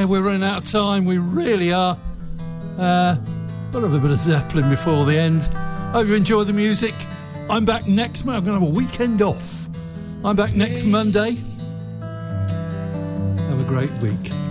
Yeah, we're running out of time. We really are. But have a bit of Zeppelin before the end. Hope you enjoy the music. I'm back next month. I'm going to have a weekend off. I'm back next Monday. Have a great week.